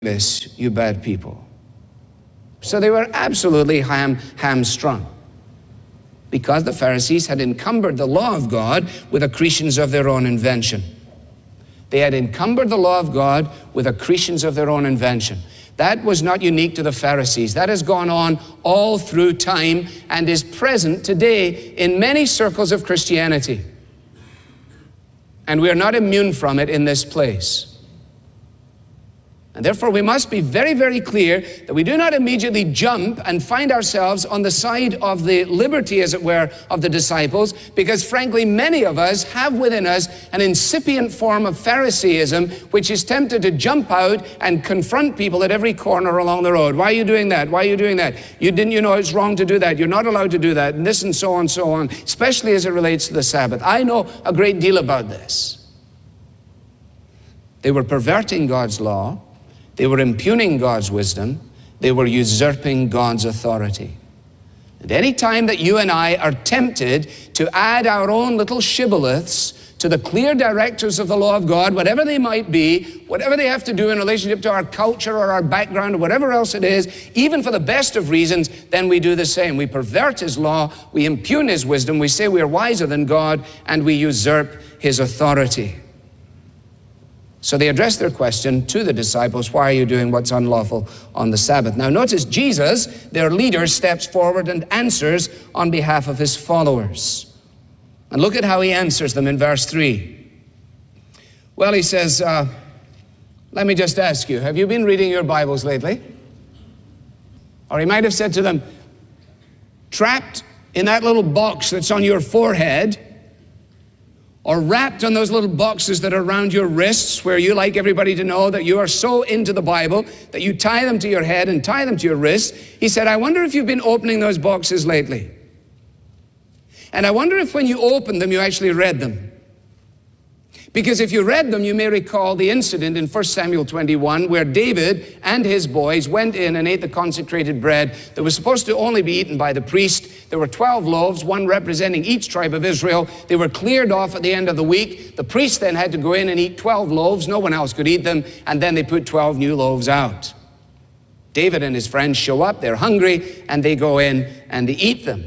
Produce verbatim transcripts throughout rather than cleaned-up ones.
this, you bad people. So they were absolutely ham, hamstrung because the Pharisees had encumbered the law of God with accretions of their own invention. They had encumbered the law of God with accretions of their own invention. That was not unique to the Pharisees. That has gone on all through time and is present today in many circles of Christianity. And we are not immune from it in this place. And therefore we must be very, very clear that we do not immediately jump and find ourselves on the side of the liberty, as it were, of the disciples, because frankly many of us have within us an incipient form of Phariseeism which is tempted to jump out and confront people at every corner along the road. Why are you doing that? Why are you doing that? You didn't, you know, it's wrong to do that. You're not allowed to do that, and this and so on and so on, especially as it relates to the Sabbath. I know a great deal about this. They were perverting God's law. They were impugning God's wisdom. They were usurping God's authority. And any time that you and I are tempted to add our own little shibboleths to the clear directives of the law of God, whatever they might be, whatever they have to do in relationship to our culture or our background or whatever else it is, even for the best of reasons, then we do the same. We pervert His law, we impugn His wisdom, we say we are wiser than God, and we usurp His authority. So they addressed their question to the disciples, why are you doing what's unlawful on the Sabbath? Now notice Jesus, their leader, steps forward and answers on behalf of His followers. And look at how He answers them in verse three. Well, He says, uh, let me just ask you, have you been reading your Bibles lately? Or He might have said to them, trapped in that little box that's on your forehead, or wrapped on those little boxes that are around your wrists, where you like everybody to know that you are so into the Bible that you tie them to your head and tie them to your wrists. He said, I wonder if you've been opening those boxes lately. And I wonder if when you opened them, you actually read them. Because if you read them, you may recall the incident in First Samuel twenty-one where David and his boys went in and ate the consecrated bread that was supposed to only be eaten by the priest. There were twelve loaves, one representing each tribe of Israel. They were cleared off at the end of the week. The priest then had to go in and eat twelve loaves. No one else could eat them. And then they put twelve new loaves out. David and his friends show up. They're hungry, and they go in and they eat them.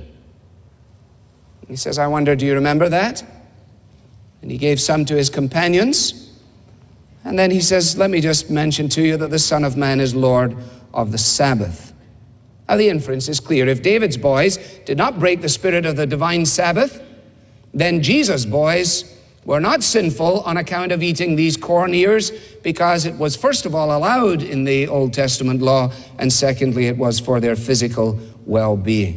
He says, I wonder, do you remember that? And he gave some to his companions. And then he says, let me just mention to you that the Son of Man is Lord of the Sabbath. Now the inference is clear. If David's boys did not break the spirit of the divine Sabbath, then Jesus' boys were not sinful on account of eating these corn ears, because it was first of all allowed in the Old Testament law, and secondly it was for their physical well-being.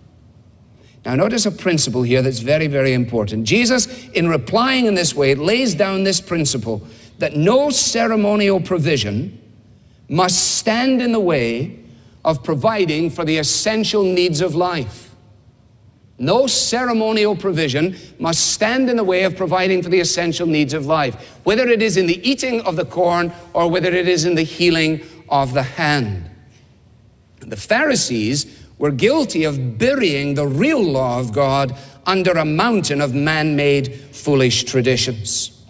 Now notice a principle here that's very, very important. Jesus, in replying in this way, lays down this principle that no ceremonial provision must stand in the way of providing for the essential needs of life. No ceremonial provision must stand in the way of providing for the essential needs of life, whether it is in the eating of the corn or whether it is in the healing of the hand. The Pharisees were guilty of burying the real law of God under a mountain of man-made foolish traditions.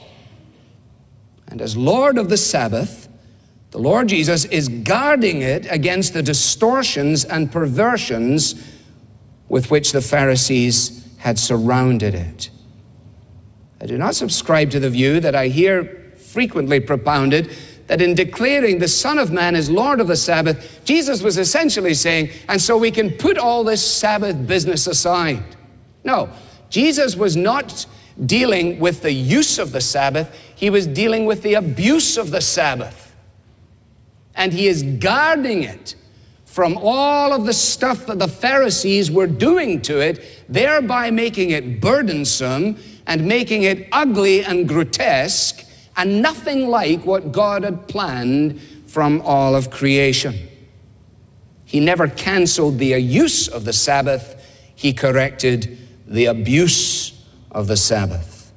And as Lord of the Sabbath, the Lord Jesus is guarding it against the distortions and perversions with which the Pharisees had surrounded it. I do not subscribe to the view that I hear frequently propounded, that in declaring the Son of Man as Lord of the Sabbath, Jesus was essentially saying, and so we can put all this Sabbath business aside. No, Jesus was not dealing with the use of the Sabbath. He was dealing with the abuse of the Sabbath. And he is guarding it from all of the stuff that the Pharisees were doing to it, thereby making it burdensome and making it ugly and grotesque, and nothing like what God had planned from all of creation. He never canceled the use of the Sabbath. He corrected the abuse of the Sabbath.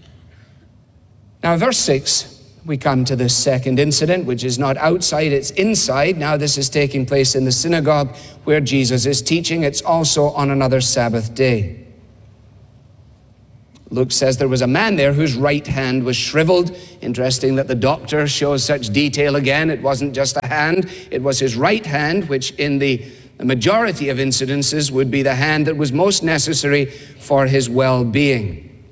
Now, verse six, we come to this second incident, which is not outside, it's inside. Now, this is taking place in the synagogue where Jesus is teaching. It's also on another Sabbath day. Luke says there was a man there whose right hand was shriveled. Interesting that the doctor shows such detail again. It wasn't just a hand, it was his right hand, which in the majority of incidences would be the hand that was most necessary for his well-being.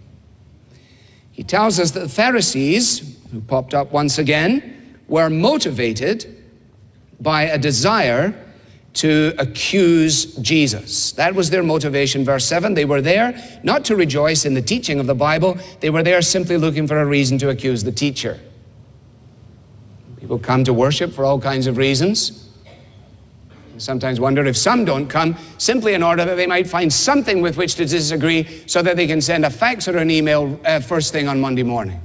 He tells us that the Pharisees, who popped up once again, were motivated by a desire to accuse Jesus. That was their motivation. Verse seven, they were there not to rejoice in the teaching of the Bible. They were there simply looking for a reason to accuse the teacher. People come to worship for all kinds of reasons. I sometimes wonder if some don't come simply in order that they might find something with which to disagree so that they can send a fax or an email uh, first thing on Monday morning.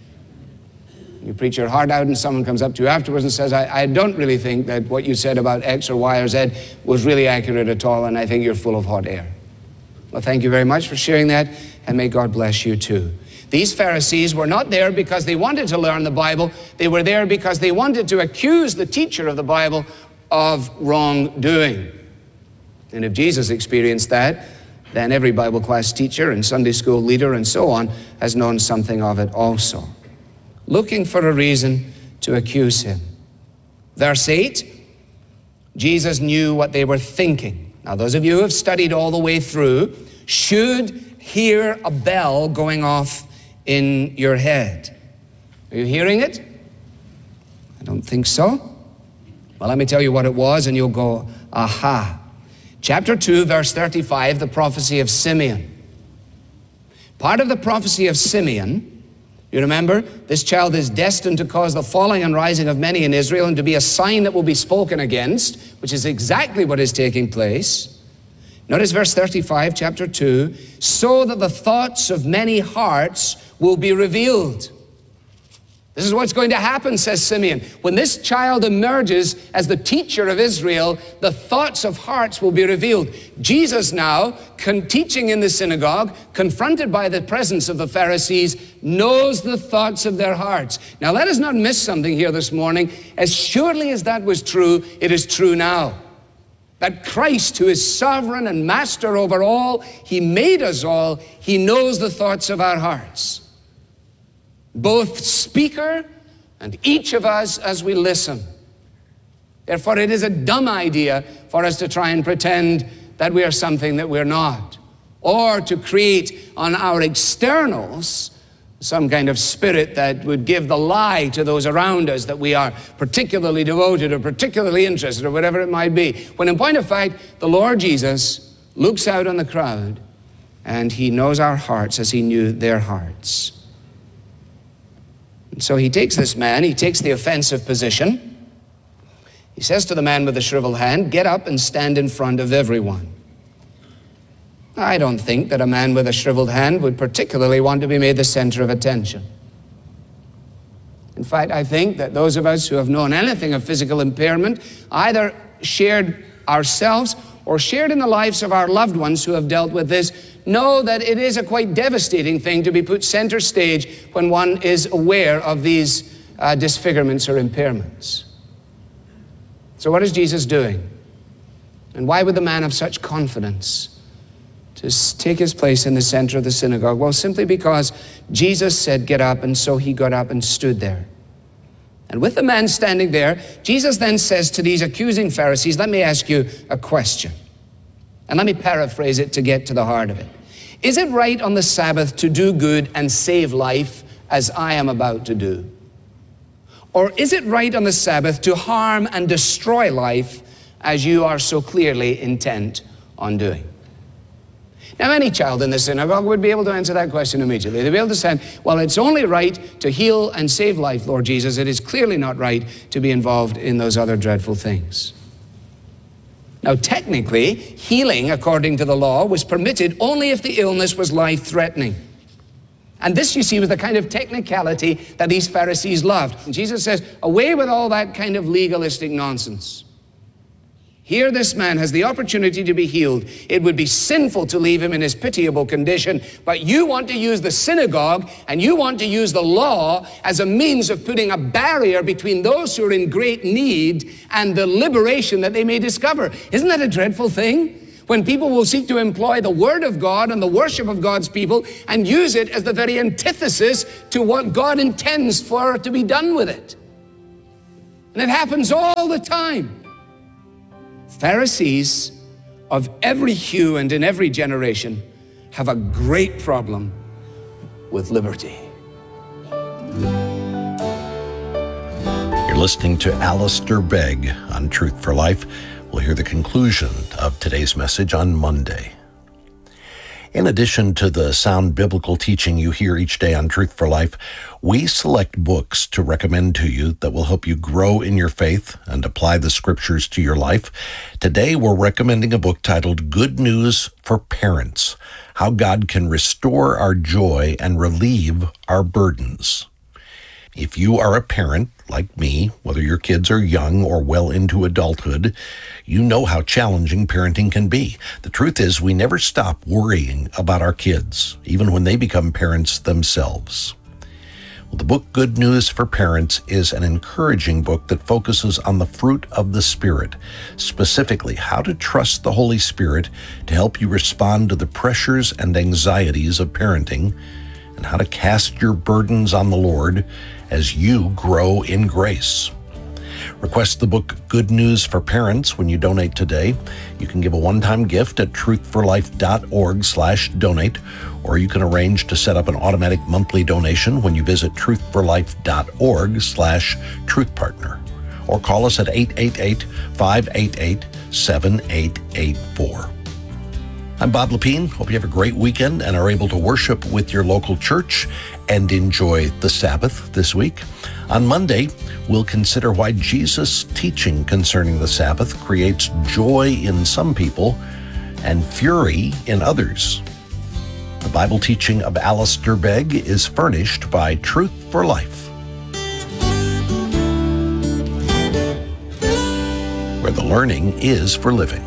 You preach your heart out and someone comes up to you afterwards and says, I, I don't really think that what you said about X or Y or Z was really accurate at all, and I think you're full of hot air. Well, thank you very much for sharing that, and may God bless you too. These Pharisees were not there because they wanted to learn the Bible. They were there because they wanted to accuse the teacher of the Bible of wrongdoing. And if Jesus experienced that, then every Bible class teacher and Sunday school leader and so on has known something of it also. Looking for a reason to accuse him. Verse eight, Jesus knew what they were thinking. Now, those of you who have studied all the way through should hear a bell going off in your head. Are you hearing it? I don't think so. Well, let me tell you what it was, and you'll go, aha. Chapter two, verse thirty-five, the prophecy of Simeon. Part of the prophecy of Simeon, you remember, this child is destined to cause the falling and rising of many in Israel and to be a sign that will be spoken against, which is exactly what is taking place. Notice verse thirty-five, chapter two, so that the thoughts of many hearts will be revealed. This is what's going to happen, says Simeon. When this child emerges as the teacher of Israel, the thoughts of hearts will be revealed. Jesus now, con- teaching in the synagogue, confronted by the presence of the Pharisees, knows the thoughts of their hearts. Now let us not miss something here this morning. As surely as that was true, it is true now. That Christ, who is sovereign and master over all, he made us all, he knows the thoughts of our hearts. Both speaker and each of us as we listen. Therefore, it is a dumb idea for us to try and pretend that we are something that we're not, or to create on our externals some kind of spirit that would give the lie to those around us that we are particularly devoted or particularly interested or whatever it might be. When in point of fact, the Lord Jesus looks out on the crowd and he knows our hearts as he knew their hearts. And so he takes this man, he takes the offensive position. He says to the man with the shriveled hand, get up and stand in front of everyone. I don't think that a man with a shriveled hand would particularly want to be made the center of attention. In fact, I think that those of us who have known anything of physical impairment, either shared ourselves or shared in the lives of our loved ones who have dealt with this, know that it is a quite devastating thing to be put center stage when one is aware of these uh, disfigurements or impairments. So what is Jesus doing? And why would the man have such confidence to take his place in the center of the synagogue? Well, simply because Jesus said, get up, and so he got up and stood there. And with the man standing there, Jesus then says to these accusing Pharisees, let me ask you a question. And let me paraphrase it to get to the heart of it. Is it right on the Sabbath to do good and save life as I am about to do? Or is it right on the Sabbath to harm and destroy life as you are so clearly intent on doing? Now, any child in the synagogue would be able to answer that question immediately. They'd be able to say, well, it's only right to heal and save life, Lord Jesus. It is clearly not right to be involved in those other dreadful things. Now, technically, healing, according to the law, was permitted only if the illness was life-threatening. And this, you see, was the kind of technicality that these Pharisees loved. And Jesus says, away with all that kind of legalistic nonsense. Here this man has the opportunity to be healed. It would be sinful to leave him in his pitiable condition, but you want to use the synagogue and you want to use the law as a means of putting a barrier between those who are in great need and the liberation that they may discover. Isn't that a dreadful thing? when people will seek to employ the Word of God and the worship of God's people and use it as the very antithesis to what God intends for to be done with it. And it happens all the time. Pharisees of every hue and in every generation have a great problem with liberty. You're listening to Alistair Begg on Truth for Life. We'll hear the conclusion of today's message on Monday. In addition to the sound biblical teaching you hear each day on Truth for Life, we select books to recommend to you that will help you grow in your faith and apply the scriptures to your life. Today, we're recommending a book titled Good News for Parents: How God Can Restore Our Joy and Relieve Our Burdens. If you are a parent, like me, whether your kids are young or well into adulthood, you know how challenging parenting can be. The truth is, we never stop worrying about our kids, even when they become parents themselves. Well, the book Good News for Parents is an encouraging book that focuses on the fruit of the Spirit, specifically how to trust the Holy Spirit to help you respond to the pressures and anxieties of parenting, and how to cast your burdens on the Lord as you grow in grace. Request the book Good News for Parents when you donate today. You can give a one-time gift at truthforlife.org slash donate, or you can arrange to set up an automatic monthly donation when you visit truthforlife.org slash truthpartner, or call us at eight eight eight, five eight eight, seven eight eight four. I'm Bob Lepine. Hope you have a great weekend and are able to worship with your local church and enjoy the Sabbath this week. On Monday, we'll consider why Jesus' teaching concerning the Sabbath creates joy in some people and fury in others. The Bible teaching of Alistair Begg is furnished by Truth for Life, where the learning is for living.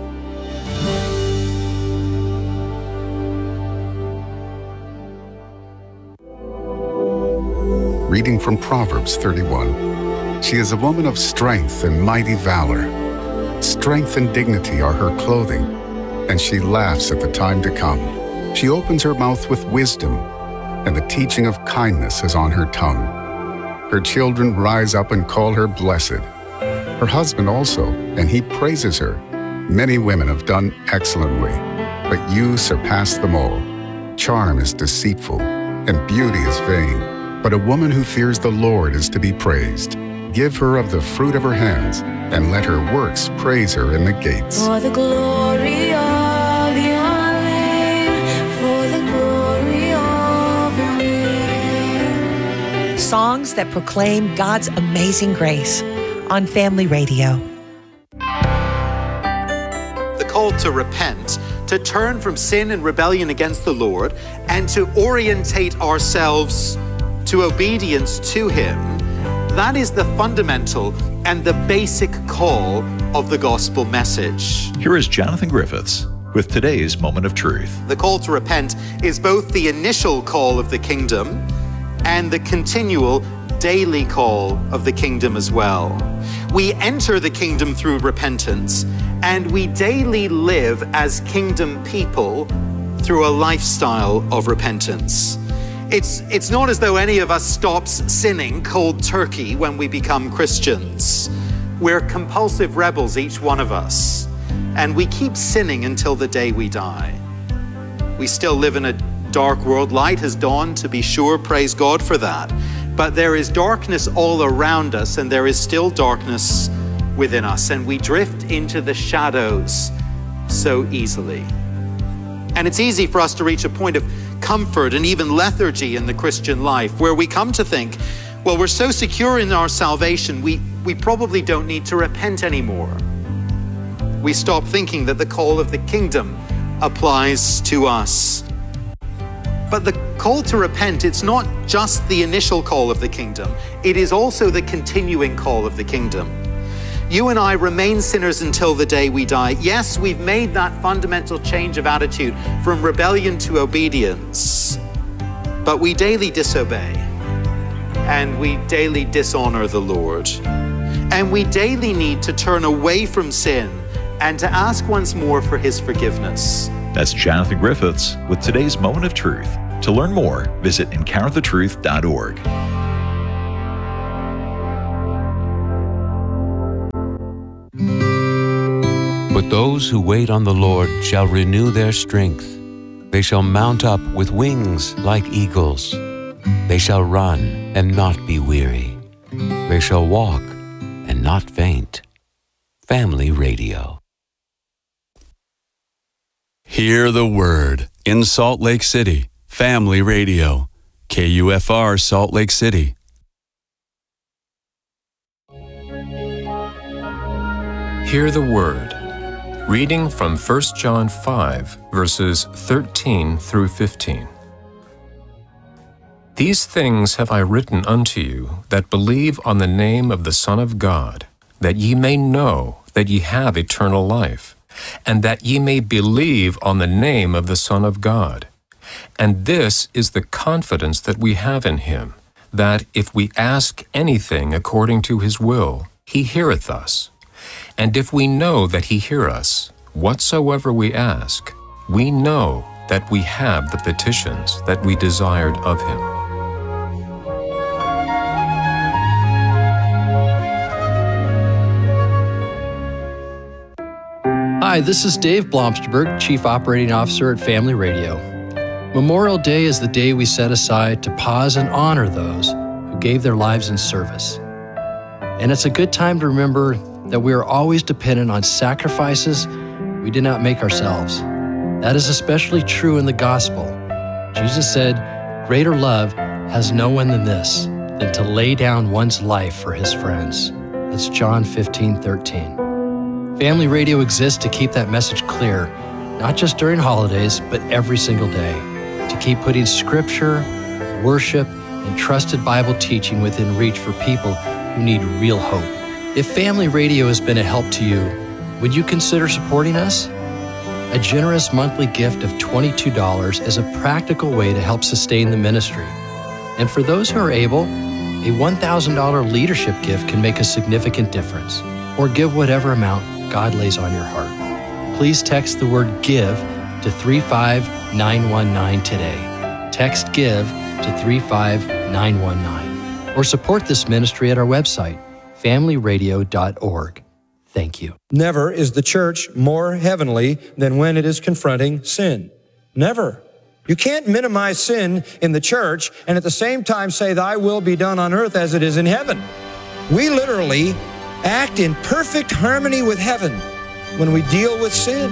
Reading from Proverbs thirty-one. She is a woman of strength and mighty valor. Strength and dignity are her clothing, and she laughs at the time to come. She opens her mouth with wisdom, and the teaching of kindness is on her tongue. Her children rise up and call her blessed. Her husband also, and he praises her. Many women have done excellently, but you surpass them all. Charm is deceitful, and beauty is vain. But a woman who fears the Lord is to be praised. Give her of the fruit of her hands, and let her works praise her in the gates. For the glory of your name, for the glory of your name. Songs that proclaim God's amazing grace on Family Radio. The call to repent, to turn from sin and rebellion against the Lord, and to orientate ourselves to obedience to Him, that is the fundamental and the basic call of the gospel message. Here is Jonathan Griffiths with today's Moment of Truth. The call to repent is both the initial call of the kingdom and the continual daily call of the kingdom as well. We enter the kingdom through repentance, and we daily live as kingdom people through a lifestyle of repentance. It's, it's not as though any of us stops sinning cold turkey when we become Christians. We're compulsive rebels, each one of us, and we keep sinning until the day we die. We still live in a dark world. Light has dawned, to be sure, praise God for that. But there is darkness all around us, and there is still darkness within us, and we drift into the shadows so easily. And it's easy for us to reach a point of comfort and even lethargy in the Christian life, where we come to think, well, we're so secure in our salvation, we, we probably don't need to repent anymore. We stop thinking that the call of the kingdom applies to us. But the call to repent, it's not just the initial call of the kingdom, it is also the continuing call of the kingdom. You and I remain sinners until the day we die. Yes, we've made that fundamental change of attitude from rebellion to obedience, but we daily disobey, and we daily dishonor the Lord. And we daily need to turn away from sin and to ask once more for his forgiveness. That's Jonathan Griffiths with today's Moment of Truth. To learn more, visit encounter the truth dot org. But those who wait on the Lord shall renew their strength. They shall mount up with wings like eagles. They shall run and not be weary. They shall walk and not faint. Family Radio. Hear the Word in Salt Lake City. Family Radio. K U F R Salt Lake City. Hear the Word. Reading from First John five, verses thirteen through fifteen. These things have I written unto you that believe on the name of the Son of God, that ye may know that ye have eternal life, and that ye may believe on the name of the Son of God. And this is the confidence that we have in him, that if we ask anything according to his will, he heareth us. And if we know that he hear us, whatsoever we ask, we know that we have the petitions that we desired of him. Hi, this is Dave Blomsterberg, Chief Operating Officer at Family Radio. Memorial Day is the day we set aside to pause and honor those who gave their lives in service. And it's a good time to remember that we are always dependent on sacrifices we did not make ourselves. That is especially true in the gospel. Jesus said, "Greater love has no one than this, than to lay down one's life for his friends." That's John fifteen thirteen. Family Radio exists to keep that message clear, not just during holidays, but every single day, to keep putting scripture, worship, and trusted Bible teaching within reach for people who need real hope. If Family Radio has been a help to you, would you consider supporting us? A generous monthly gift of twenty-two dollars is a practical way to help sustain the ministry. And for those who are able, a one thousand dollars leadership gift can make a significant difference. Or give whatever amount God lays on your heart. Please text the word GIVE to three five nine one nine today. Text GIVE to three five nine one nine. Or support this ministry at our website, family radio dot org. Thank you. Never is the church more heavenly than when it is confronting sin. Never. You can't minimize sin in the church and at the same time say, "Thy will be done on earth as it is in heaven." We literally act in perfect harmony with heaven when we deal with sin.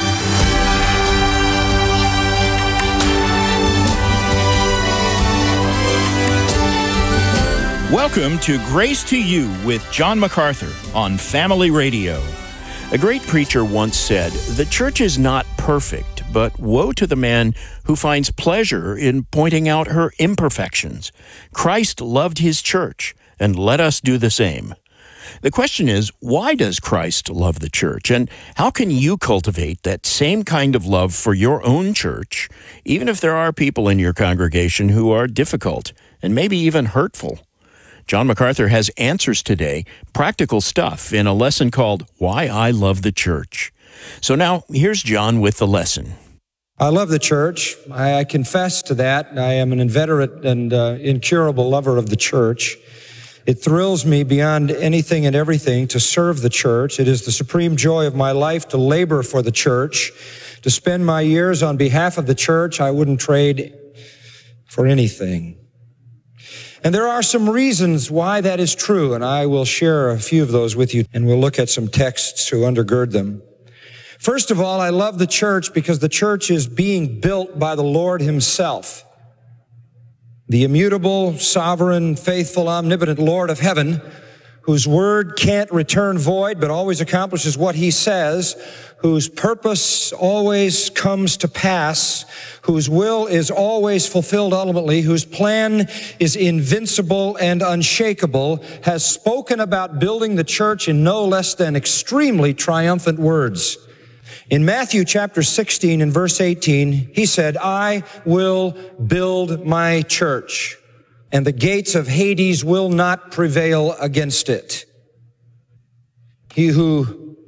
Welcome to Grace to You with John MacArthur on Family Radio. A great preacher once said, "The church is not perfect, but woe to the man who finds pleasure in pointing out her imperfections. Christ loved his church, and let us do the same." The question is, why does Christ love the church? And how can you cultivate that same kind of love for your own church, even if there are people in your congregation who are difficult and maybe even hurtful? John MacArthur has answers today, practical stuff, in a lesson called Why I Love the Church. So now, here's John with the lesson. I love the church. I, I confess to that. I am an inveterate and uh, incurable lover of the church. It thrills me beyond anything and everything to serve the church. It is the supreme joy of my life to labor for the church, to spend my years on behalf of the church. I wouldn't trade for anything. And there are some reasons why that is true, and I will share a few of those with you, and we'll look at some texts to undergird them. First of all, I love the church because the church is being built by the Lord himself. The immutable, sovereign, faithful, omnipotent Lord of heaven, whose word can't return void but always accomplishes what he says, whose purpose always comes to pass, whose will is always fulfilled ultimately, whose plan is invincible and unshakable, has spoken about building the church in no less than extremely triumphant words. In Matthew chapter sixteen and verse eighteen, he said, "I will build my church, and the gates of Hades will not prevail against it." He who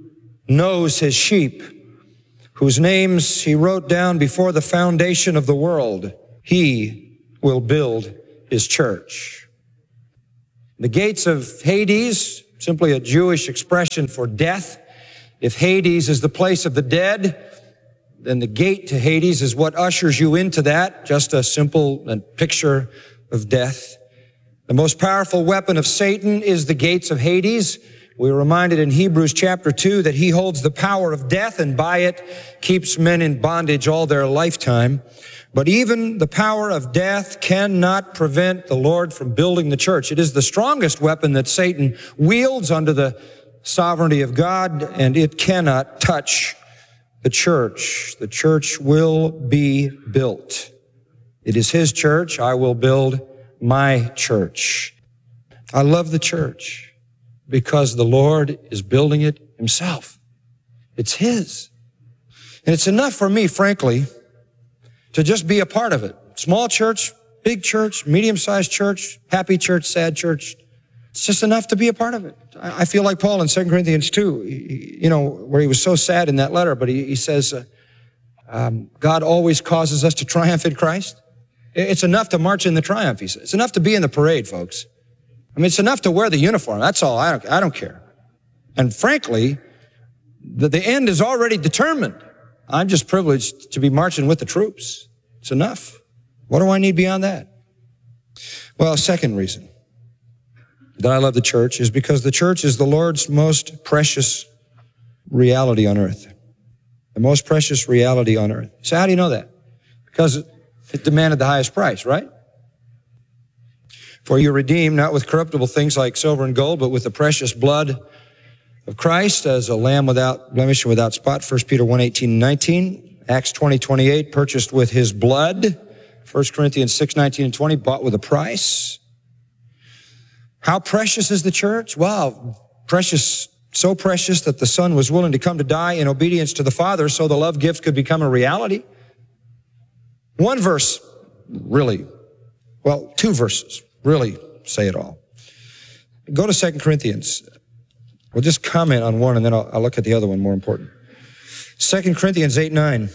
knows his sheep, whose names he wrote down before the foundation of the world. He will build his church. The gates of Hades, simply a Jewish expression for death. If Hades is the place of the dead, then the gate to Hades is what ushers you into that, just a simple picture of death. The most powerful weapon of Satan is the gates of Hades. We're reminded in Hebrews chapter two that he holds the power of death and by it keeps men in bondage all their lifetime. But even the power of death cannot prevent the Lord from building the church. It is the strongest weapon that Satan wields under the sovereignty of God, and it cannot touch the church. The church will be built. It is his church. I will build my church. I love the church because the Lord is building it himself. It's his. And it's enough for me, frankly, to just be a part of it. Small church, big church, medium-sized church, happy church, sad church. It's just enough to be a part of it. I feel like Paul in Second Corinthians two, you know, where he was so sad in that letter, but he, he says, uh, um, God always causes us to triumph in Christ. It's enough to march in the triumph, he says. It's enough to be in the parade, folks. I mean, it's enough to wear the uniform. That's all. I don't, I don't care. And frankly, the, the end is already determined. I'm just privileged to be marching with the troops. It's enough. What do I need beyond that? Well, second reason that I love the church is because the church is the Lord's most precious reality on earth. The most precious reality on earth. So how do you know that? Because it demanded the highest price, right? For you're redeemed not with corruptible things like silver and gold, but with the precious blood of Christ as a lamb without blemish and without spot. First Peter one, eighteen and nineteen. Acts twenty, twenty-eight, purchased with his blood. First Corinthians six, nineteen and twenty, bought with a price. How precious is the church? Well, precious, so precious that the Son was willing to come to die in obedience to the Father so the love gift could become a reality. One verse, really, well, two verses, really say it all. Go to Second Corinthians. We'll just comment on one and then I'll, I'll look at the other one, more important. Second Corinthians eight, nine.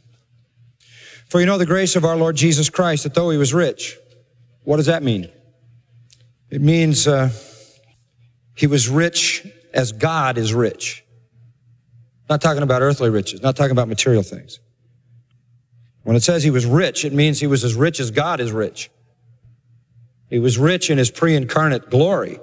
For you know the grace of our Lord Jesus Christ, that though he was rich, what does that mean? It means uh, he was rich as God is rich. Not talking about earthly riches, not talking about material things. When it says he was rich, it means he was as rich as God is rich. He was rich in his pre-incarnate glory.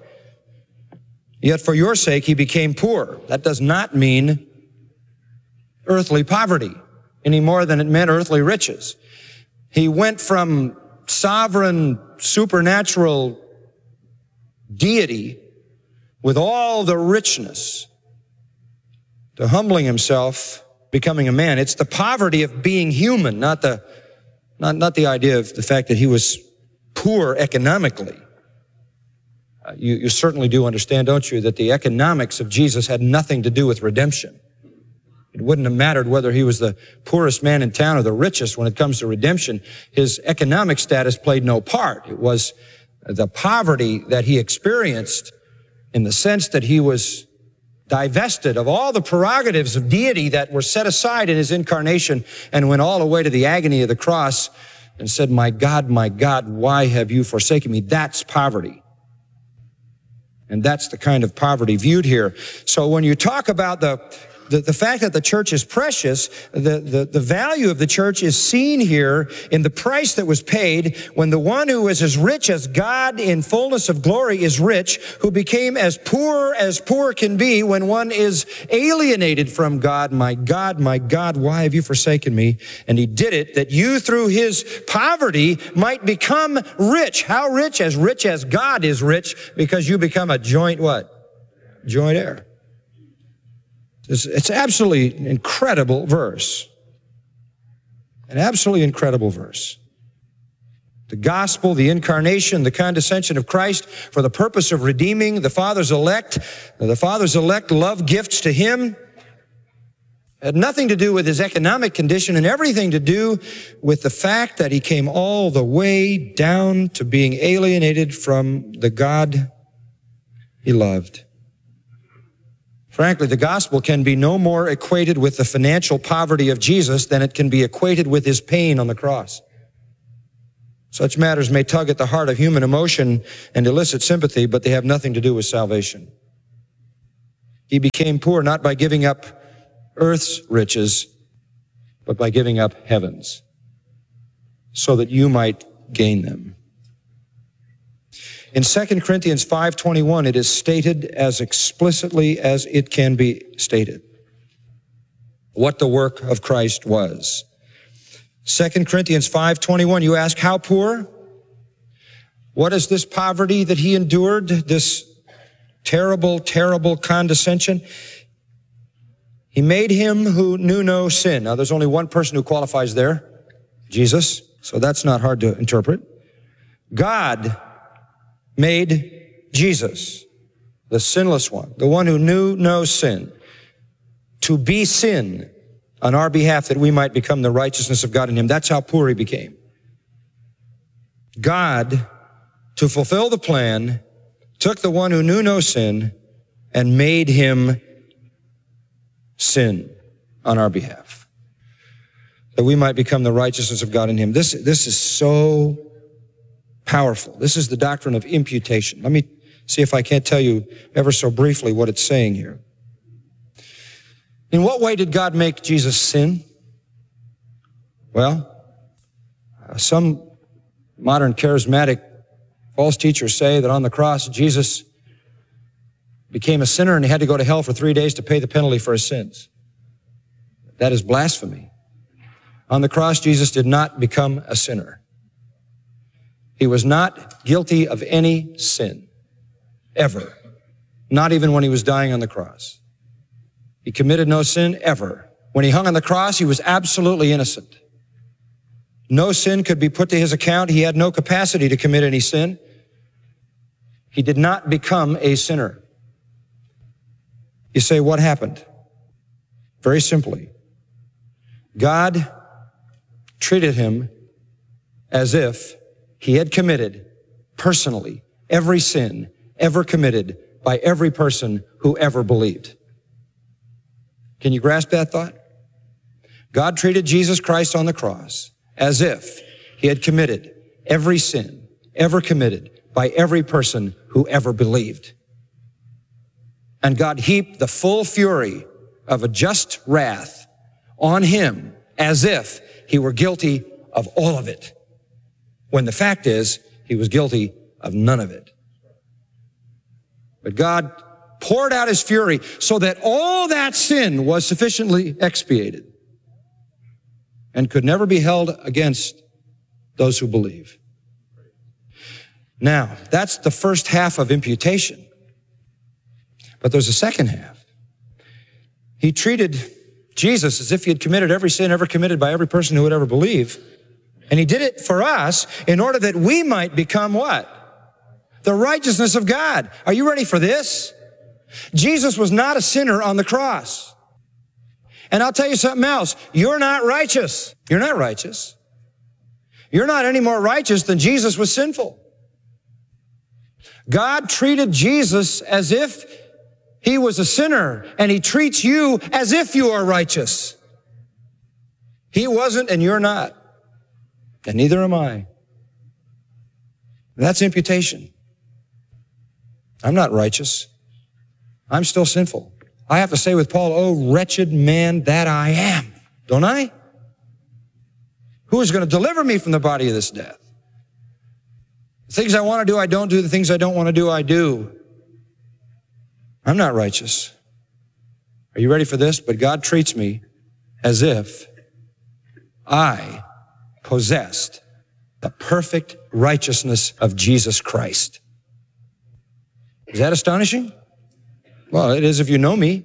Yet for your sake he became poor. That does not mean earthly poverty any more than it meant earthly riches. He went from sovereign, supernatural deity with all the richness to humbling himself, becoming a man. It's the poverty of being human, not the, not, not the idea of the fact that he was poor economically. Uh, you, you certainly do understand, don't you, that the economics of Jesus had nothing to do with redemption. It wouldn't have mattered whether he was the poorest man in town or the richest when it comes to redemption. His economic status played no part. It was the poverty that he experienced in the sense that he was divested of all the prerogatives of deity that were set aside in his incarnation and went all the way to the agony of the cross and said, my God, my God, why have you forsaken me? That's poverty. And that's the kind of poverty viewed here. So when you talk about the The, the fact that the church is precious, the, the, the value of the church is seen here in the price that was paid when the one who is as rich as God in fullness of glory is rich, who became as poor as poor can be when one is alienated from God. My God, my God, why have you forsaken me? And he did it that you through his poverty might become rich. How rich? As rich as God is rich, because you become a joint what? Joint heir. It's, it's absolutely incredible verse. An absolutely incredible verse. The gospel, the incarnation, the condescension of Christ for the purpose of redeeming the Father's elect. The Father's elect love gifts to him. Had nothing to do with his economic condition and everything to do with the fact that he came all the way down to being alienated from the God he loved. Frankly, the gospel can be no more equated with the financial poverty of Jesus than it can be equated with his pain on the cross. Such matters may tug at the heart of human emotion and elicit sympathy, but they have nothing to do with salvation. He became poor not by giving up earth's riches, but by giving up heaven's, so that you might gain them. In Second Corinthians five twenty-one, it is stated as explicitly as it can be stated what the work of Christ was. Second Corinthians five twenty-one, you ask, how poor? What is this poverty that he endured, this terrible, terrible condescension? He made him who knew no sin. Now, there's only one person who qualifies there, Jesus, so that's not hard to interpret. God made Jesus, the sinless one, the one who knew no sin, to be sin on our behalf that we might become the righteousness of God in him. That's how poor he became. God, to fulfill the plan, took the one who knew no sin and made him sin on our behalf, that we might become the righteousness of God in him. This, this is so powerful. This is the doctrine of imputation. Let me see if I can't tell you ever so briefly what it's saying here. In what way did God make Jesus sin? Well, uh, some modern charismatic false teachers say that on the cross, Jesus became a sinner and he had to go to hell for three days to pay the penalty for his sins. That is blasphemy. On the cross, Jesus did not become a sinner. He was not guilty of any sin, ever. Not even when he was dying on the cross. He committed no sin ever. When he hung on the cross, he was absolutely innocent. No sin could be put to his account. He had no capacity to commit any sin. He did not become a sinner. You say, what happened? Very simply, God treated him as if he had committed personally every sin ever committed by every person who ever believed. Can you grasp that thought? God treated Jesus Christ on the cross as if he had committed every sin ever committed by every person who ever believed. And God heaped the full fury of a just wrath on him as if he were guilty of all of it, when the fact is he was guilty of none of it. But God poured out his fury so that all that sin was sufficiently expiated and could never be held against those who believe. Now, that's the first half of imputation. But there's a second half. He treated Jesus as if he had committed every sin ever committed by every person who would ever believe. And he did it for us in order that we might become what? The righteousness of God. Are you ready for this? Jesus was not a sinner on the cross. And I'll tell you something else. You're not righteous. You're not righteous. You're not any more righteous than Jesus was sinful. God treated Jesus as if he was a sinner, and he treats you as if you are righteous. He wasn't, and you're not. And neither am I. That's imputation. I'm not righteous. I'm still sinful. I have to say with Paul, oh, wretched man that I am. Don't I? Who is going to deliver me from the body of this death? The things I want to do, I don't do. The things I don't want to do, I do. I'm not righteous. Are you ready for this? But God treats me as if I possessed the perfect righteousness of Jesus Christ. Is that astonishing? Well, it is if you know me.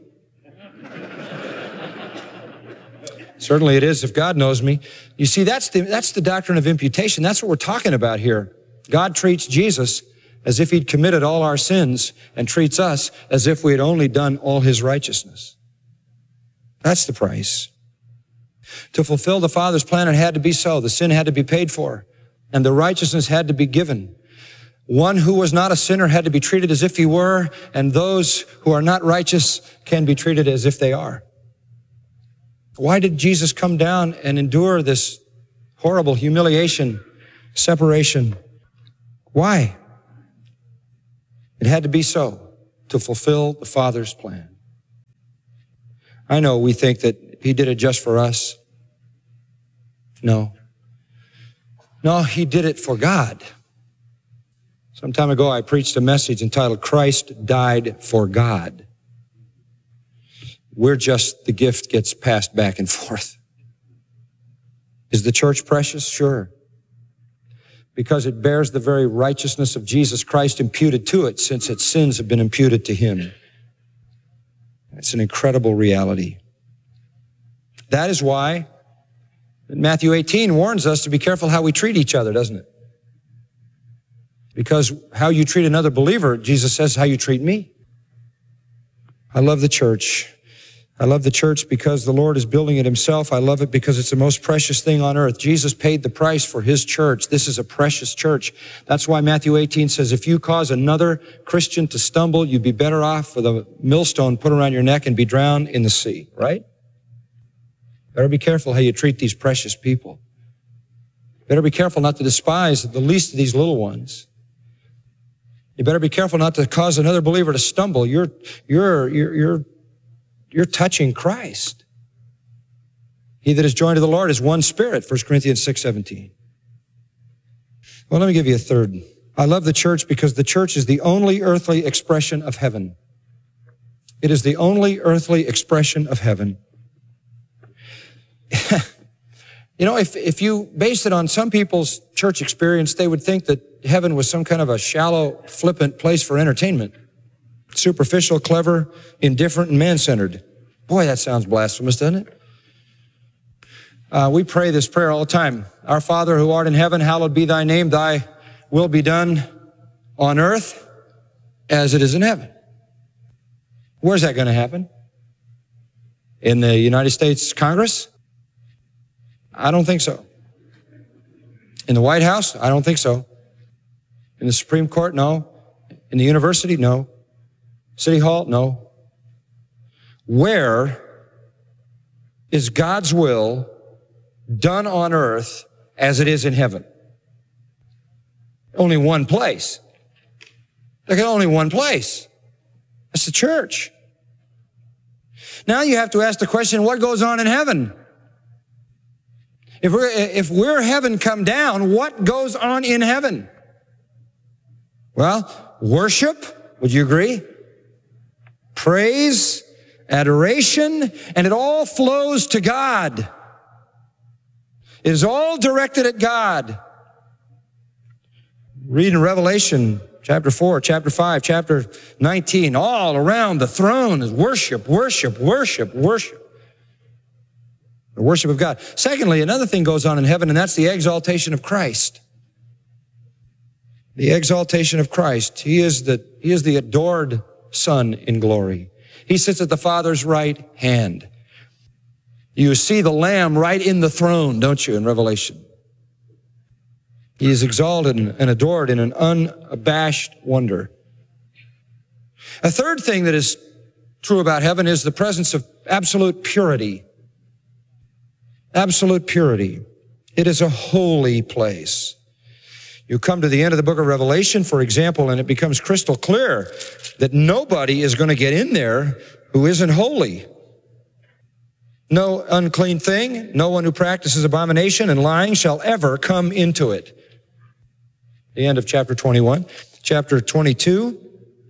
Certainly it is if God knows me. You see, that's the, that's the doctrine of imputation. That's what we're talking about here. God treats Jesus as if he'd committed all our sins and treats us as if we had only done all his righteousness. That's the price. To fulfill the Father's plan, it had to be so. The sin had to be paid for, and the righteousness had to be given. One who was not a sinner had to be treated as if he were, and those who are not righteous can be treated as if they are. Why did Jesus come down and endure this horrible humiliation, separation? Why? It had to be so to fulfill the Father's plan. I know we think that he did it just for us. No. No, he did it for God. Some time ago, I preached a message entitled, Christ Died for God. We're just, the gift gets passed back and forth. Is the church precious? Sure. Because it bears the very righteousness of Jesus Christ imputed to it, since its sins have been imputed to him. It's an incredible reality. That is why Matthew eighteen warns us to be careful how we treat each other, doesn't it? Because how you treat another believer, Jesus says, how you treat me. I love the church. I love the church because the Lord is building it himself. I love it because it's the most precious thing on earth. Jesus paid the price for his church. This is a precious church. That's why Matthew eighteen says, if you cause another Christian to stumble, you'd be better off with a millstone put around your neck and be drowned in the sea, right? Better be careful how you treat these precious people. Better be careful not to despise the least of these little ones. You better be careful not to cause another believer to stumble. You're, you're, you're, you're, you're touching Christ. He that is joined to the Lord is one spirit, First Corinthians six seventeen. Well, let me give you a third. I love the church because the church is the only earthly expression of heaven. It is the only earthly expression of heaven. You know, if, if you base it on some people's church experience, they would think that heaven was some kind of a shallow, flippant place for entertainment. Superficial, clever, indifferent, and man-centered. Boy, that sounds blasphemous, doesn't it? Uh, we pray this prayer all the time. Our Father who art in heaven, hallowed be thy name. Thy will be done on earth as it is in heaven. Where's that going to happen? In the United States Congress? I don't think so. In the White House? I don't think so. In the Supreme Court? No. In the university? No. City Hall? No. Where is God's will done on earth as it is in heaven? Only one place. There's only one place. That's the church. Now you have to ask the question, what goes on in heaven? If we're, if we're heaven come down, what goes on in heaven? Well, worship, would you agree? Praise, adoration, and it all flows to God. It is all directed at God. Read in Revelation chapter four, chapter five, chapter nineteen, all around the throne is worship, worship, worship, worship. The worship of God. Secondly, another thing goes on in heaven, and that's the exaltation of Christ. The exaltation of Christ. He is the, he is the adored Son in glory. He sits at the Father's right hand. You see the Lamb right in the throne, don't you, in Revelation? He is exalted and adored in an unabashed wonder. A third thing that is true about heaven is the presence of absolute purity. Absolute purity. It is a holy place. You come to the end of the book of Revelation, for example, and it becomes crystal clear that nobody is going to get in there who isn't holy. No unclean thing, no one who practices abomination and lying shall ever come into it. The end of chapter twenty-one. Chapter twenty-two.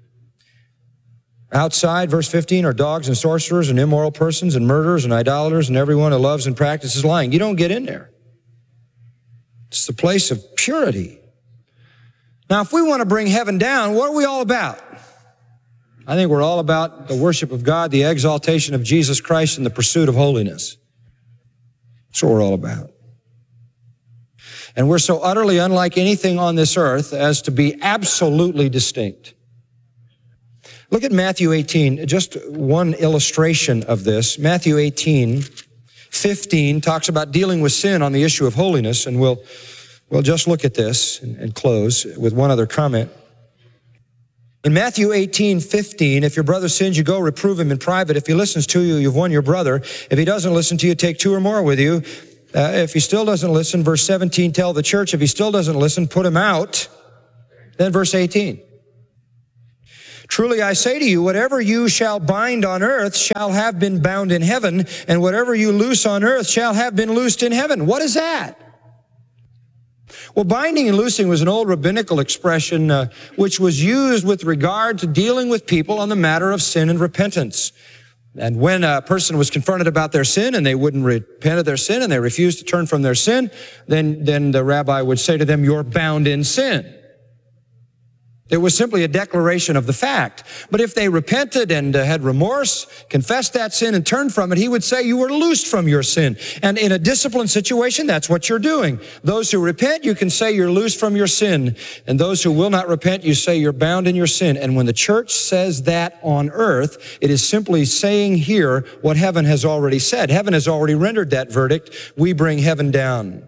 Outside, verse fifteen, are dogs and sorcerers and immoral persons and murderers and idolaters and everyone who loves and practices lying. You don't get in there. It's the place of purity. Now, if we want to bring heaven down, what are we all about? I think we're all about the worship of God, the exaltation of Jesus Christ, and the pursuit of holiness. That's what we're all about. And we're so utterly unlike anything on this earth as to be absolutely distinct. Look at Matthew eighteen, just one illustration of this. Matthew eighteen, fifteen talks about dealing with sin on the issue of holiness, and we'll Well, just look at this and, and close with one other comment. In Matthew eighteen fifteen, if your brother sins, you go reprove him in private. If he listens to you, you've won your brother. If he doesn't listen to you, take two or more with you. Uh, if he still doesn't listen, verse seventeen, tell the church. If he still doesn't listen, put him out. Then verse eighteen. Truly I say to you, whatever you shall bind on earth shall have been bound in heaven, and whatever you loose on earth shall have been loosed in heaven. What is that? Well, binding and loosing was an old rabbinical expression uh, which was used with regard to dealing with people on the matter of sin and repentance. And when a person was confronted about their sin and they wouldn't repent of their sin and they refused to turn from their sin, then, then the rabbi would say to them, you're bound in sin. It was simply a declaration of the fact. But if they repented and uh, had remorse, confessed that sin and turned from it, he would say you were loosed from your sin. And in a disciplined situation, that's what you're doing. Those who repent, you can say you're loosed from your sin. And those who will not repent, you say you're bound in your sin. And when the church says that on earth, it is simply saying here what heaven has already said. Heaven has already rendered that verdict. We bring heaven down.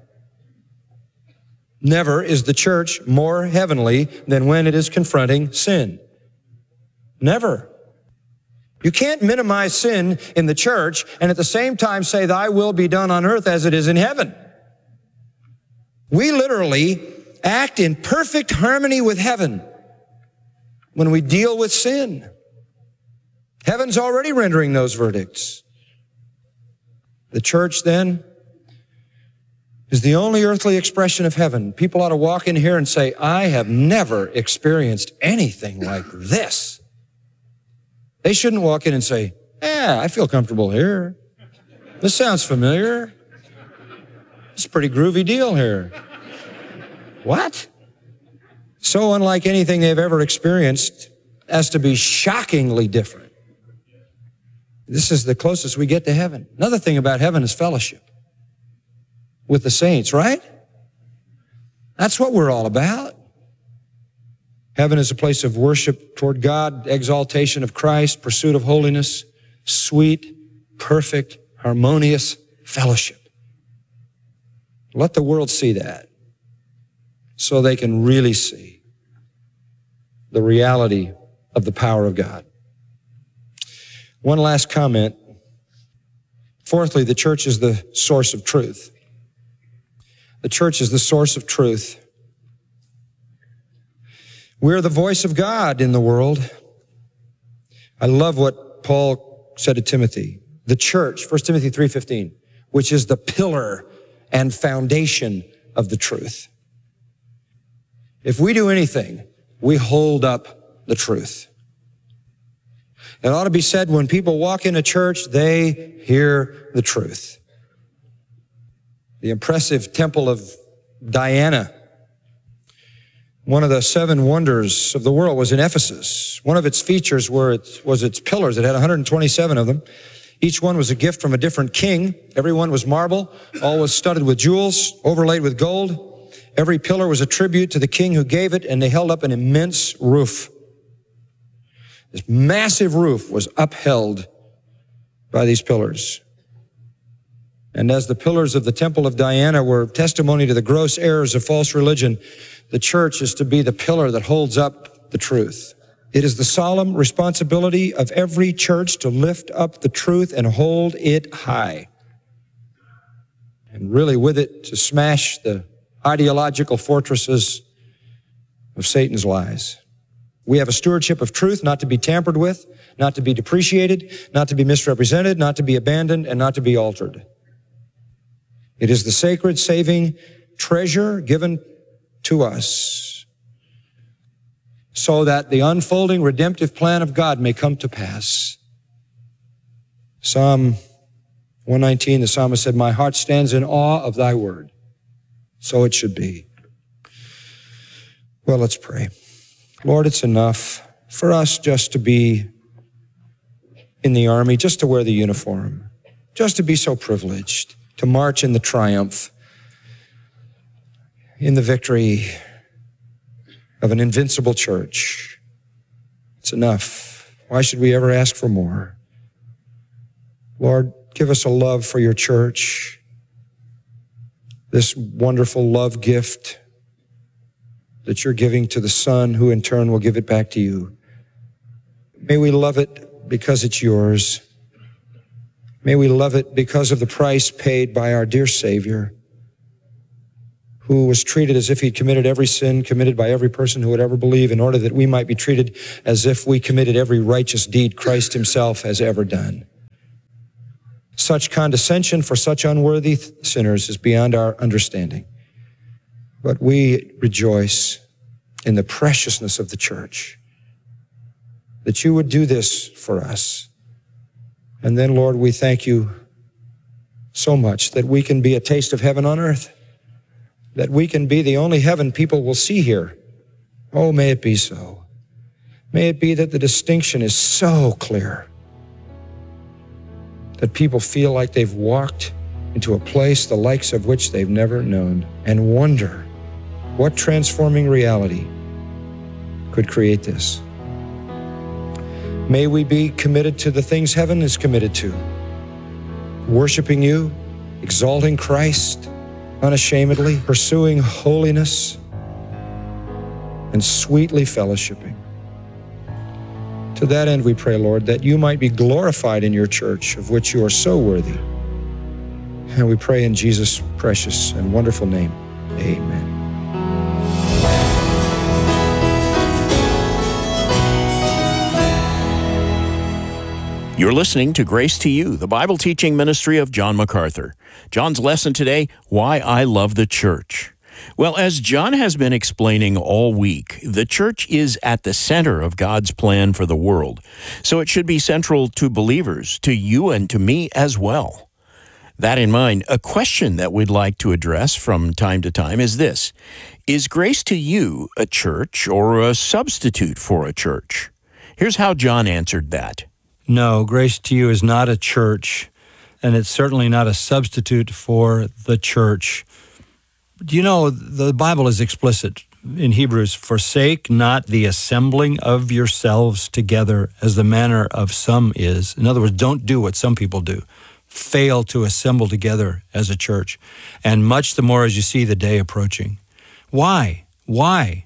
Never is the church more heavenly than when it is confronting sin. Never. You can't minimize sin in the church and at the same time say, thy will be done on earth as it is in heaven. We literally act in perfect harmony with heaven when we deal with sin. Heaven's already rendering those verdicts. The church then is the only earthly expression of heaven. People ought to walk in here and say, I have never experienced anything like this. They shouldn't walk in and say, yeah, I feel comfortable here. This sounds familiar. It's a pretty groovy deal here. What? So unlike anything they've ever experienced as to be shockingly different. This is the closest we get to heaven. Another thing about heaven is fellowship with the saints, right? That's what we're all about. Heaven is a place of worship toward God, exaltation of Christ, pursuit of holiness, sweet, perfect, harmonious fellowship. Let the world see that so they can really see the reality of the power of God. One last comment. Fourthly, the church is the source of truth. The church is the source of truth. We're the voice of God in the world. I love what Paul said to Timothy. The church, First Timothy three fifteen, which is the pillar and foundation of the truth. If we do anything, we hold up the truth. It ought to be said when people walk into church, they hear the truth. The impressive temple of Diana, one of the seven wonders of the world, was in Ephesus. One of its features were its, was its pillars. It had one hundred twenty-seven of them. Each one was a gift from a different king. Every one was marble. All was studded with jewels, overlaid with gold. Every pillar was a tribute to the king who gave it, and they held up an immense roof. This massive roof was upheld by these pillars. And as the pillars of the temple of Diana were testimony to the gross errors of false religion, the church is to be the pillar that holds up the truth. It is the solemn responsibility of every church to lift up the truth and hold it high. And really with it to smash the ideological fortresses of Satan's lies. We have a stewardship of truth not to be tampered with, not to be depreciated, not to be misrepresented, not to be abandoned, and not to be altered. It is the sacred saving treasure given to us so that the unfolding redemptive plan of God may come to pass. Psalm one nineteen, the psalmist said, my heart stands in awe of thy word. So it should be. Well, let's pray. Lord, it's enough for us just to be in the army, just to wear the uniform, just to be so privileged, to march in the triumph, in the victory of an invincible church. It's enough. Why should we ever ask for more? Lord, give us a love for your church. this wonderful love gift that you're giving to the Son, who in turn will give it back to you. May we love it because it's yours. May we love it because of the price paid by our dear Savior, who was treated as if he'd committed every sin committed by every person who would ever believe, in order that we might be treated as if we committed every righteous deed Christ himself has ever done. Such condescension for such unworthy sinners is beyond our understanding. But we rejoice in the preciousness of the church, that you would do this for us. And then, Lord, we thank you so much that we can be a taste of heaven on earth, that we can be the only heaven people will see here. Oh, may it be so. May it be that the distinction is so clear that people feel like they've walked into a place the likes of which they've never known, and wonder what transforming reality could create this. May we be committed to the things heaven is committed to, worshiping you, exalting Christ unashamedly, pursuing holiness, and sweetly fellowshipping. To that end, we pray, Lord, that you might be glorified in your church, of which you are so worthy. And we pray in Jesus' precious and wonderful name. Amen. You're listening to Grace to You, the Bible teaching ministry of John MacArthur. John's lesson today, Why I Love the Church. Well, as John has been explaining all week, the church is at the center of God's plan for the world. So it should be central to believers, to you and to me as well. That in mind, a question that we'd like to address from time to time is this: is Grace to You a church or a substitute for a church? Here's how John answered that. No, Grace to You is not a church, and it's certainly not a substitute for the church. You know, the Bible is explicit in Hebrews, forsake not the assembling of yourselves together as the manner of some is. In other words, don't do what some people do. Fail to assemble together as a church, and much the more as you see the day approaching. Why? Why?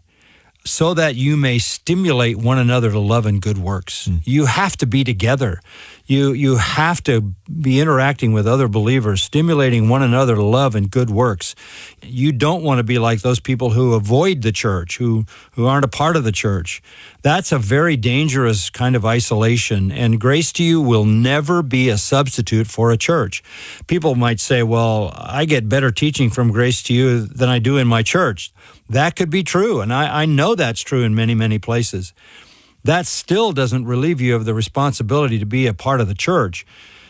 So that you may stimulate one another to love and good works. Mm. You have to be together. You you have to be interacting with other believers, stimulating one another to love and good works. You don't want to be like those people who avoid the church, who, who aren't a part of the church. That's a very dangerous kind of isolation, and Grace to You will never be a substitute for a church. People might say, well, I get better teaching from Grace to You than I do in my church. That could be true, and I, I know that's true in many, many places. That still doesn't relieve you of the responsibility to be a part of the church.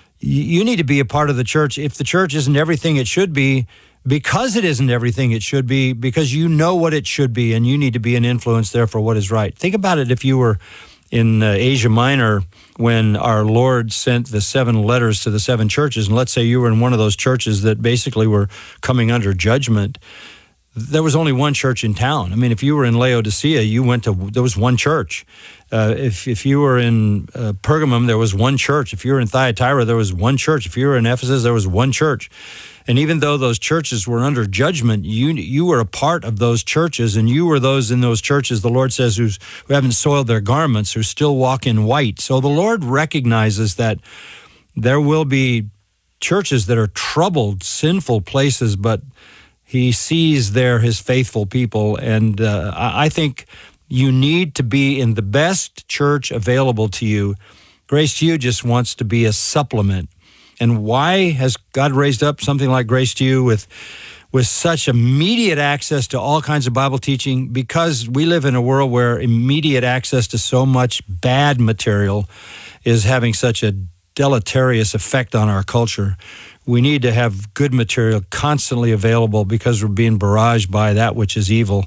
You need to be a part of the church if the church isn't everything it should be, because it isn't everything it should be, because you know what it should be, and you need to be an influence there for what is right. Think about it if you were in uh, Asia Minor when our Lord sent the seven letters to the seven churches, and let's say you were in one of those churches that basically were coming under judgment. There was only one church in town. I mean, if you were in Laodicea, you went to, there was one church. Uh, if if you were in uh, Pergamum, there was one church. If you were in Thyatira, there was one church. If you were in Ephesus, there was one church. And even though those churches were under judgment, you you were a part of those churches, and you were those in those churches, the Lord says, who's, who haven't soiled their garments, who still walk in white. So the Lord recognizes that there will be churches that are troubled, sinful places, but He sees there His faithful people, and uh, I think you need to be in the best church available to you. Grace to You just wants to be a supplement. And why has God raised up something like Grace to You with, with such immediate access to all kinds of Bible teaching? Because we live in a world where immediate access to so much bad material is having such a deleterious effect on our culture. We need to have good material constantly available because we're being barraged by that which is evil.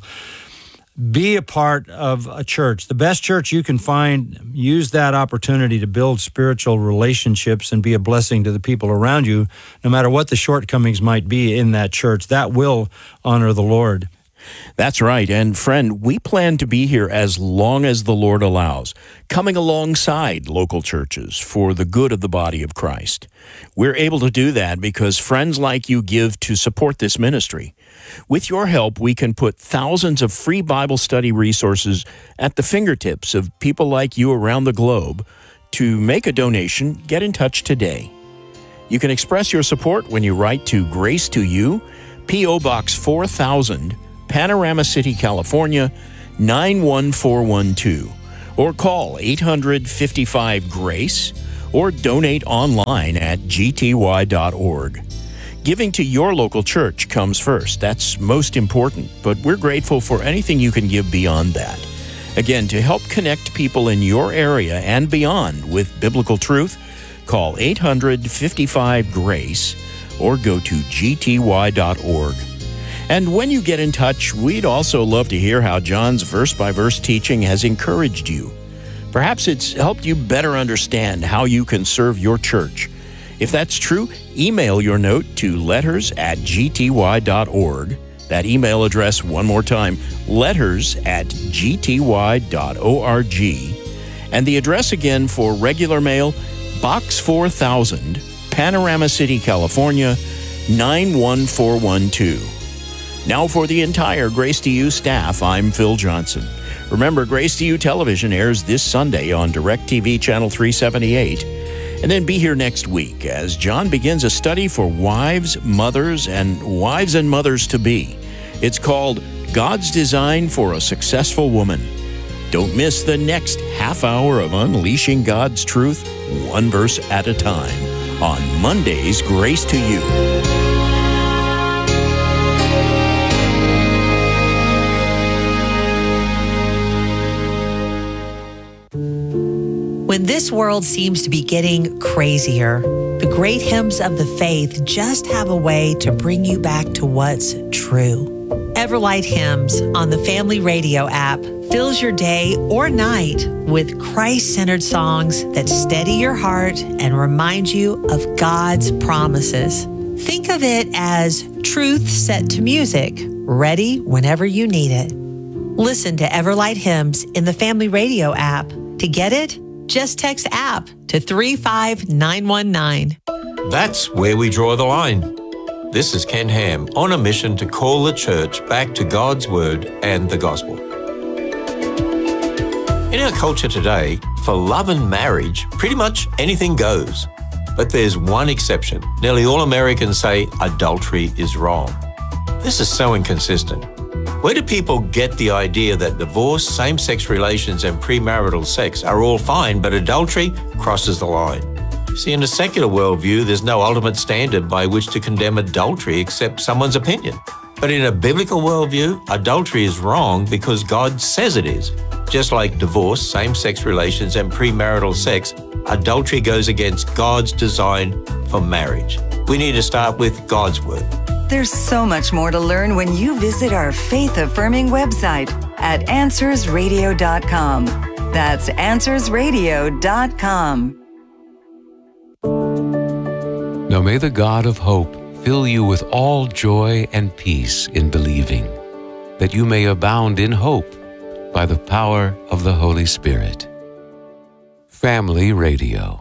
Be a part of a church. The best church you can find, use that opportunity to build spiritual relationships and be a blessing to the people around you, no matter what the shortcomings might be in that church. That will honor the Lord. That's right. And friend, we plan to be here as long as the Lord allows, coming alongside local churches for the good of the body of Christ. We're able to do that because friends like you give to support this ministry. With your help, we can put thousands of free Bible study resources at the fingertips of people like you around the globe. To make a donation, get in touch today. You can express your support when you write to Grace to You, P O Box four thousand, Panorama City, California, nine one four one two, or call eight hundred, fifty-five, GRACE, or donate online at g t y dot org. Giving to your local church comes first. That's most important, but we're grateful for anything you can give beyond that. Again, to help connect people in your area and beyond with biblical truth, call eight hundred, fifty-five, GRACE or go to g t y dot org. And when you get in touch, we'd also love to hear how John's verse-by-verse teaching has encouraged you. Perhaps it's helped you better understand how you can serve your church. If that's true, email your note to letters at g t y dot org. That email address, one more time, letters at g t y dot org. And the address again for regular mail, Box four thousand, Panorama City, California, nine one four one two. Now for the entire Grace to You staff, I'm Phil Johnson. Remember, Grace to You Television airs this Sunday on DirecTV Channel three seventy-eight. And then be here next week as John begins a study for wives, mothers, and wives and mothers-to-be. It's called God's Design for a Successful Woman. Don't miss the next half hour of unleashing God's truth, one verse at a time, on Monday's Grace to You. When this world seems to be getting crazier, the great hymns of the faith just have a way to bring you back to what's true. Everlight Hymns on the Family Radio app fills your day or night with Christ-centered songs that steady your heart and remind you of God's promises. Think of it as truth set to music, ready whenever you need it. Listen to Everlight Hymns in the Family Radio app. To get it, just text app to three five nine one nine. That's where we draw the line. This is Ken Ham on a mission to call the church back to God's Word and the Gospel. In our culture today, for love and marriage, pretty much anything goes. But there's one exception. Nearly all Americans say adultery is wrong. This is so inconsistent. Where do people get the idea that divorce, same-sex relations, and premarital sex are all fine, but adultery crosses the line? See, in a secular worldview, there's no ultimate standard by which to condemn adultery except someone's opinion. But in a biblical worldview, adultery is wrong because God says it is. Just like divorce, same-sex relations, and premarital sex, adultery goes against God's design for marriage. We need to start with God's Word. There's so much more to learn when you visit our faith-affirming website at answers radio dot com. That's answers radio dot com. Now may the God of hope fill you with all joy and peace in believing, that you may abound in hope by the power of the Holy Spirit. Family Radio.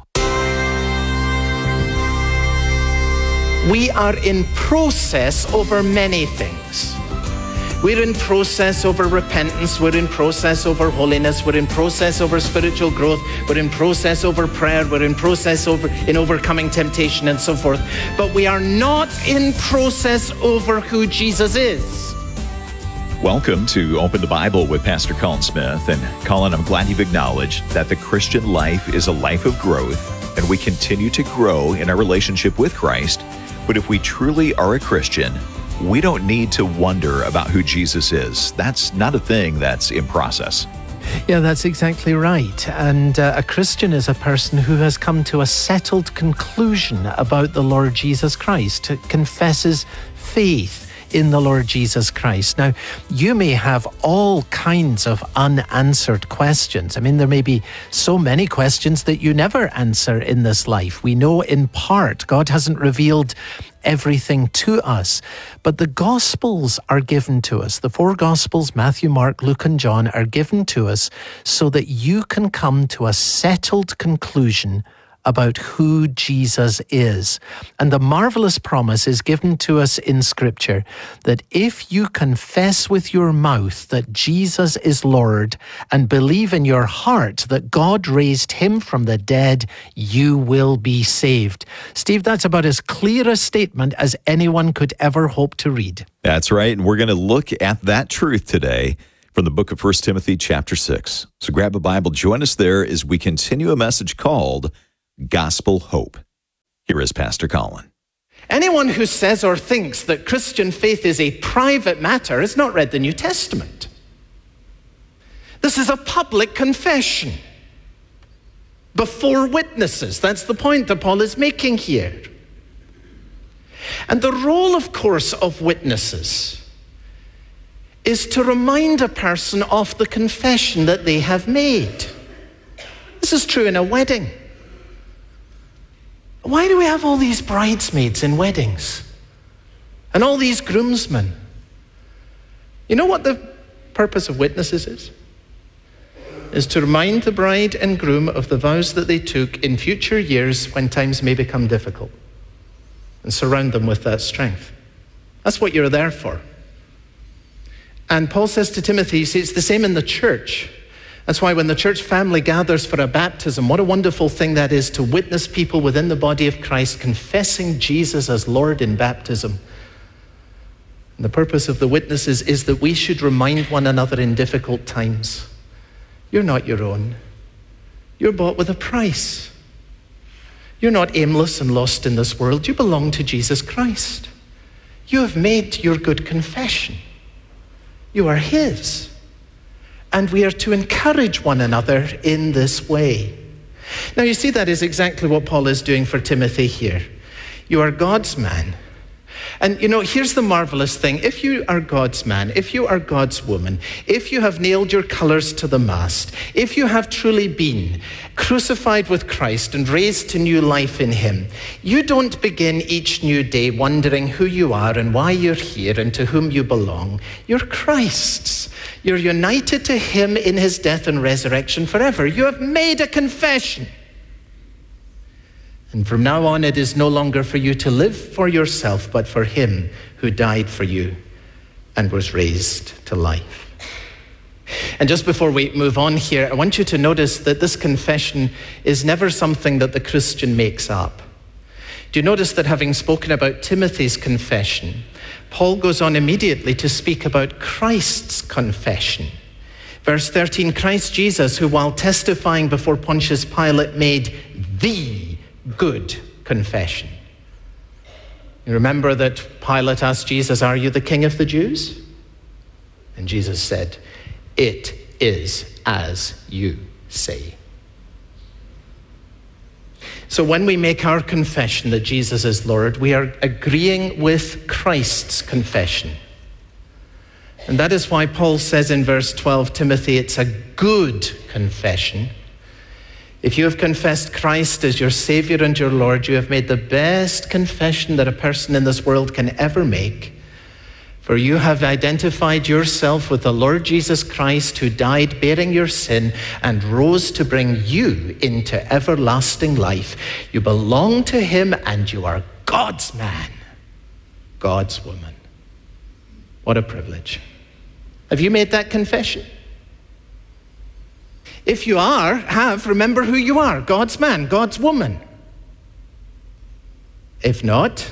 We are in process over many things. We're in process over repentance. We're in process over holiness. We're in process over spiritual growth. We're in process over prayer. We're in process over in overcoming temptation and so forth. But we are not in process over who Jesus is. Welcome to Open the Bible with Pastor Colin Smith. And Colin, I'm glad you've acknowledged that the Christian life is a life of growth, and we continue to grow in our relationship with Christ. But if we truly are a Christian, we don't need to wonder about who Jesus is. That's not a thing that's in process. Yeah, that's exactly right. And uh, a Christian is a person who has come to a settled conclusion about the Lord Jesus Christ, confesses faith in the Lord Jesus Christ. Now, you may have all kinds of unanswered questions. I mean, there may be so many questions that you never answer in this life. We know in part God hasn't revealed everything to us. But the Gospels are given to us. The four Gospels, Matthew, Mark, Luke, and John, are given to us so that you can come to a settled conclusion about who Jesus is. And the marvelous promise is given to us in Scripture that if you confess with your mouth that Jesus is Lord and believe in your heart that God raised him from the dead, you will be saved. Steve, that's about as clear a statement as anyone could ever hope to read. That's right, and we're going to look at that truth today from the book of First Timothy chapter six. So grab a Bible, join us there as we continue a message called Gospel Hope. Here is Pastor Colin. Anyone who says or thinks that Christian faith is a private matter has not read the New Testament. This is a public confession before witnesses. That's the point that Paul is making here. And the role, of course, of witnesses is to remind a person of the confession that they have made. This is true in a wedding. Why do we have all these bridesmaids in weddings? And all these groomsmen? You know what the purpose of witnesses is? Is to remind the bride and groom of the vows that they took in future years when times may become difficult, and surround them with that strength. That's what you're there for. And Paul says to Timothy, you see, it's the same in the church. That's why when the church family gathers for a baptism, what a wonderful thing that is to witness people within the body of Christ confessing Jesus as Lord in baptism. And the purpose of the witnesses is that we should remind one another in difficult times. You're not your own. You're bought with a price. You're not aimless and lost in this world. You belong to Jesus Christ. You have made your good confession. You are his. And we are to encourage one another in this way. Now you see, that is exactly what Paul is doing for Timothy here. You are God's man. And you know, here's the marvelous thing. If you are God's man, if you are God's woman, if you have nailed your colors to the mast, if you have truly been crucified with Christ and raised to new life in him, you don't begin each new day wondering who you are and why you're here and to whom you belong. You're Christ's. You're united to him in his death and resurrection forever. You have made a confession. And from now on, it is no longer for you to live for yourself, but for him who died for you and was raised to life. And just before we move on here, I want you to notice that this confession is never something that the Christian makes up. Do you notice that having spoken about Timothy's confession, Paul goes on immediately to speak about Christ's confession. Verse thirteen, Christ Jesus, who while testifying before Pontius Pilate made the good confession. You remember that Pilate asked Jesus, are you the king of the Jews? And Jesus said, it is as you say. So when we make our confession that Jesus is Lord, we are agreeing with Christ's confession. And that is why Paul says in verse twelve, Timothy, it's a good confession. If you have confessed Christ as your Savior and your Lord, you have made the best confession that a person in this world can ever make. For you have identified yourself with the Lord Jesus Christ, who died bearing your sin and rose to bring you into everlasting life. You belong to him and you are God's man, God's woman. What a privilege. Have you made that confession? If you are, have, remember who you are, God's man, God's woman. If not,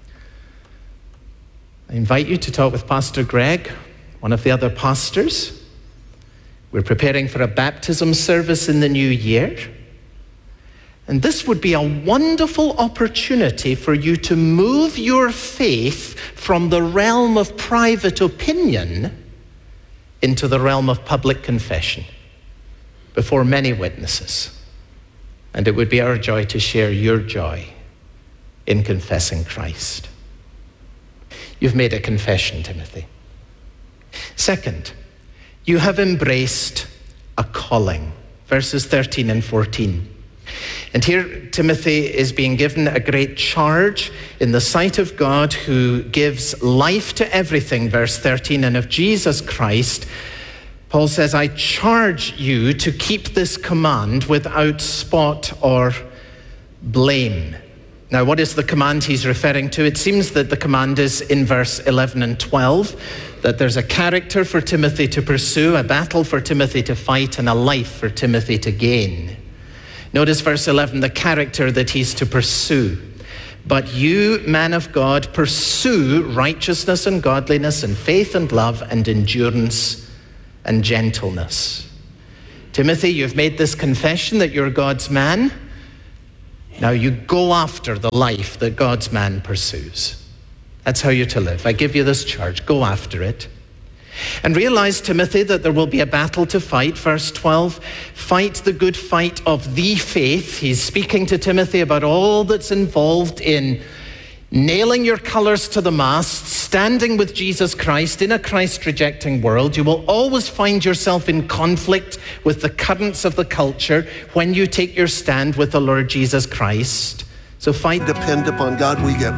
I invite you to talk with Pastor Greg, one of the other pastors. We're preparing for a baptism service in the new year. And this would be a wonderful opportunity for you to move your faith from the realm of private opinion into the realm of public confession before many witnesses. And it would be our joy to share your joy in confessing Christ. You've made a confession, Timothy. Second, you have embraced a calling. Verses thirteen and fourteen. And here Timothy is being given a great charge in the sight of God, who gives life to everything, verse thirteen, and of Jesus Christ. Paul says, I charge you to keep this command without spot or blame. Now, what is the command he's referring to? It seems that the command is in verse eleven and twelve, that there's a character for Timothy to pursue, a battle for Timothy to fight, and a life for Timothy to gain. Notice verse eleven, the character that he's to pursue. But you, man of God, pursue righteousness and godliness and faith and love and endurance and gentleness. Timothy, you've made this confession that you're God's man. Now you go after the life that God's man pursues. That's how you're to live. I give you this charge. Go after it. And realize, Timothy, that there will be a battle to fight. Verse twelve, fight the good fight of the faith. He's speaking to Timothy about all that's involved in nailing your colors to the mast, standing with Jesus Christ in a Christ-rejecting world. You will always find yourself in conflict with the currents of the culture when you take your stand with the Lord Jesus Christ. So fight. Depend upon God. We get